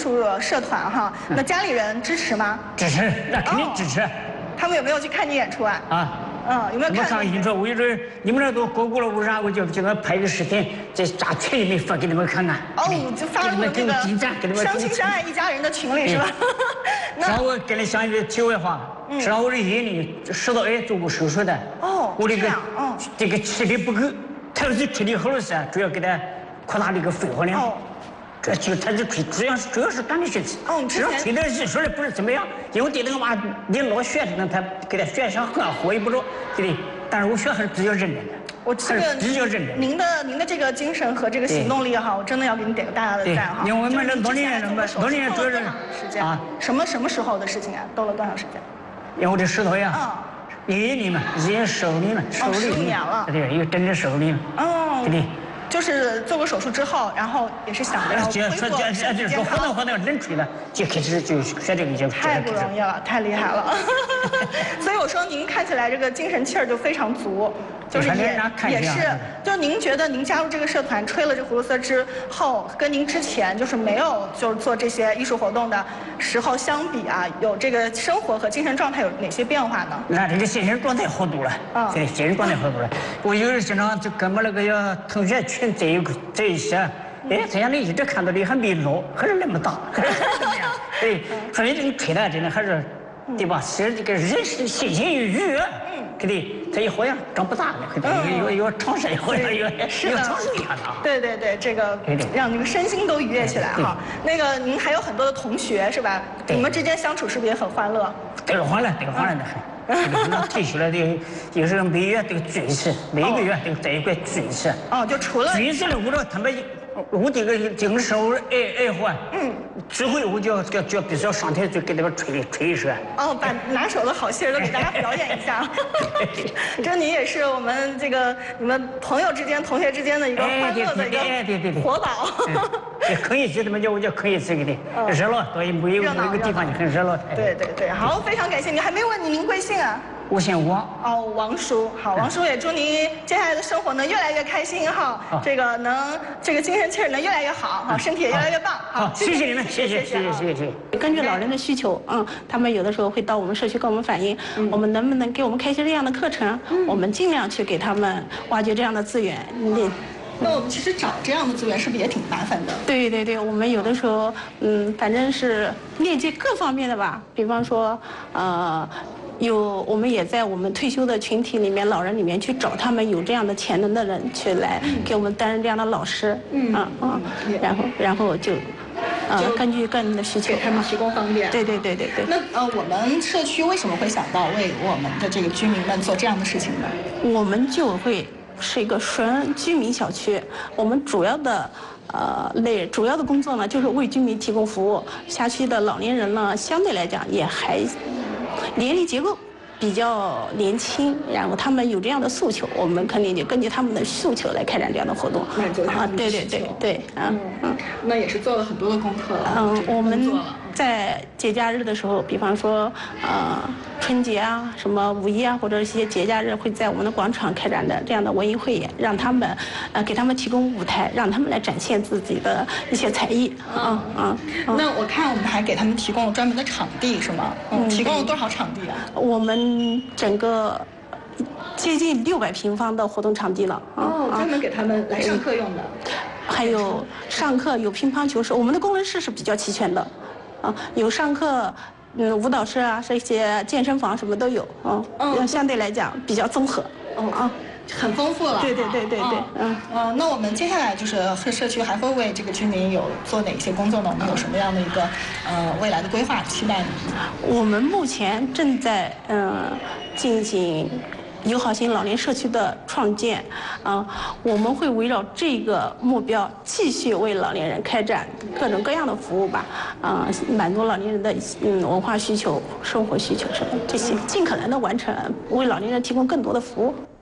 术社团哈，那家里人支持吗？ 支持，那肯定支持。 他们有没有去看你演出啊？有没有看演出？我跟你说，你们那都过过了，为啥我就给他们拍个视频，在咱群里面发给你们看看。 就发入这个相亲相爱一家人的群里是吧？ 那我跟你讲一句题外话，实际上我的眼里食道癌做过手术的。我这个气力不够，他要是吹的喉咙是主要给他扩大这个肺活量。这就他就吹，主要是锻炼血气。只要吹点热水的不是怎么样，因为对那个嘛，你老血的他给他血想很活也不着，对不对？但是我学还是比较认真的。 我这个比较认真。 您的这个精神和这个行动力哈，我真的要给你点个大大的赞哈。 因为我们这老年人主要是什么时候的事情啊？兜了多长时间？ 因为我这石头呀，1年嘛，已经15年了，15年了。对，有整整15年了。对不对？ 就是做过手术之后，然后也是想着要恢复就是说活到人吹了，就开始就学这个就太不容易了，太厉害了。所以我说您看起来这个精神气儿就非常足，就是也是，就是您觉得您加入这个社团吹了这葫芦丝之后，跟您之前就是没有就是做这些艺术活动的时候相比啊，有这个生活和精神状态有哪些变化呢？ 那这个精神状态好多了，对，精神状态好多了。我有时经常就跟我那个同学群在一起，这样的一直看到你还没老，还是那么大，对，说明这个吹的真的还是，对吧？是这个人是心情愉悦，对不对？他也好像长不大了，有长寿，好像有长寿一样的。 对，这个让这个身心都愉悦起来哈。那个您还有很多的同学是吧？你们之间相处是不是也很欢乐？ 这个欢乐的很。退休了的，有时候每月都聚一次，每个月都在一块聚一次。 就除了聚一次了，我这个精神爱好，之后我就必须要上台就给他们吹一首。 把拿手的好戏都给大家表演一下。这你也是我们这个你们朋友之间、同学之间的一个欢乐的一个活宝。 可以去怎么叫我叫可以去给你热闹，所以每个地方就很热闹。 对，好，非常感谢你，还没问您贵姓啊？ 我姓王。 王叔，好，王叔也祝您接下来的生活呢越来越开心哈，这个精神气儿呢越来越好，身体也越来越棒。好， 谢谢你们，谢谢。 根据老人的需求，他们有的时候会到我们社区跟我们反映，我们能不能给我们开些这样的课程？我们尽量去给他们挖掘这样的资源。 那我们其实找这样的资源是不是也挺麻烦的？ 对，我们有的时候，反正是链接各方面的吧。比方说，我们也在我们退休的群体里面、老人里面去找他们有这样的潜能的人去来给我们担任这样的老师。然后就根据个人的需求给他们提供方便。 对。 那我们社区为什么会想到为我们的这个居民们做这样的事情呢？ 我们就会是一个纯居民小区，我们主要的工作呢，就是为居民提供服务。辖区的老年人呢，相对来讲也还年龄结构比较年轻，然后他们有这样的诉求，我们肯定就根据他们的诉求来开展这样的活动。对， 那也是做了很多的功课了。 我们在节假日的时候，比方说春节啊、什么五一啊，或者一些节假日，会在我们的广场开展的这样的文艺汇演，让他们给他们提供舞台，让他们来展现自己的一些才艺。 那我看我们还给他们提供了专门的场地，是吗？提供了多少场地啊？ 我们整个接近600平方的活动场地了。 专门给他们来上课用的。 还有上课有乒乓球室，我们的功能室是比较齐全的。有上课，舞蹈室啊，这些健身房什么都有。相对来讲比较综合。 很丰富了。 对。 那我们接下来就是社区还会为这个居民有做哪些工作呢？我们有什么样的一个未来的规划期待呢？ 我们目前正在进行友好型老年社区的创建，我们会围绕这个目标继续为老年人开展各种各样的服务吧，满足老年人的文化需求、生活需求什么这些，尽可能的完成，为老年人提供更多的服务。